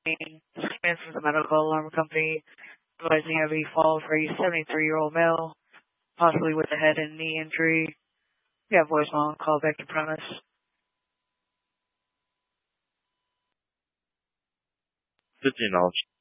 This is from the medical alarm company advising of a fall for a 73-year-old male, possibly with a head and knee injury. You have voicemail and call back to premise. 自己脑